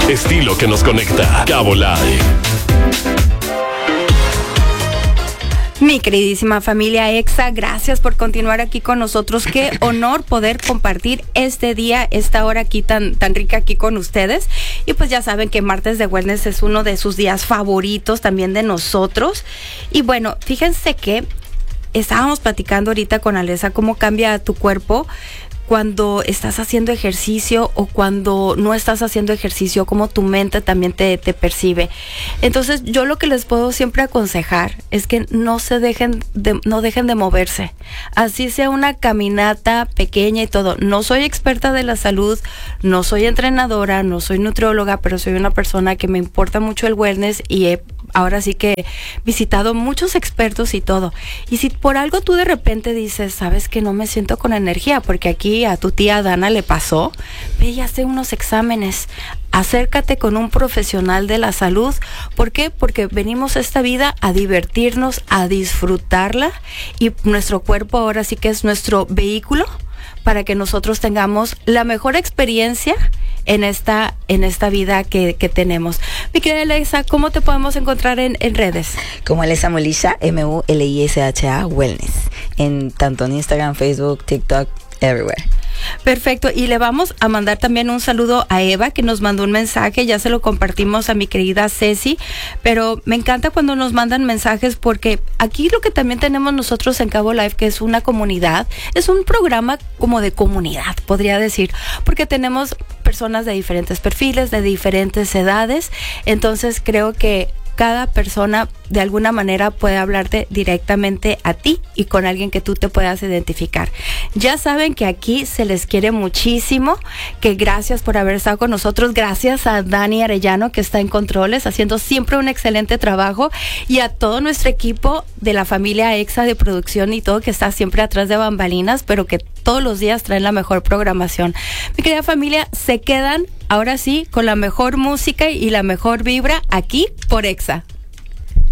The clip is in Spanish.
Estilo que nos conecta. Cabo Live. Mi queridísima familia EXA, gracias por continuar aquí con nosotros. Qué honor poder compartir este día, esta hora aquí tan rica aquí con ustedes. Y pues ya saben que Martes de Wellness es uno de sus días favoritos también de nosotros. Y bueno, fíjense que estábamos platicando ahorita con Alessa cómo cambia tu cuerpo cuando estás haciendo ejercicio o cuando no estás haciendo ejercicio, cómo tu mente también te percibe. Entonces, yo lo que les puedo siempre aconsejar es que no dejen de moverse. Así sea una caminata pequeña y todo. No soy experta de la salud, no soy entrenadora, no soy nutrióloga, pero soy una persona que me importa mucho el wellness y ahora sí que he visitado muchos expertos y todo. Y si por algo tú de repente dices, sabes que no me siento con energía, porque aquí a tu tía Dana le pasó, ve y hace unos exámenes. Acércate con un profesional de la salud. ¿Por qué? Porque venimos a esta vida a divertirnos, a disfrutarla, y nuestro cuerpo ahora sí que es nuestro vehículo para que nosotros tengamos la mejor experiencia en esta vida que tenemos. Mi querida Alessa, ¿cómo te podemos encontrar en redes? Como Alessa Molisha, MULISHA Wellness, tanto en Instagram, Facebook, TikTok, everywhere. Perfecto, y le vamos a mandar también un saludo a Eva, que nos mandó un mensaje, ya se lo compartimos a mi querida Ceci, pero me encanta cuando nos mandan mensajes, porque aquí lo que también tenemos nosotros en Cabo Live, que es una comunidad, es un programa como de comunidad, podría decir, porque tenemos personas de diferentes perfiles, de diferentes edades, entonces creo que cada persona de alguna manera puede hablarte directamente a ti y con alguien que tú te puedas identificar. Ya saben que aquí se les quiere muchísimo, que gracias por haber estado con nosotros, gracias a Dani Arellano, que está en controles haciendo siempre un excelente trabajo, y a todo nuestro equipo de la familia EXA de producción y todo, que está siempre atrás de bambalinas, pero que todos los días traen la mejor programación. Mi querida familia, se quedan ahora sí con la mejor música y la mejor vibra aquí por EXA.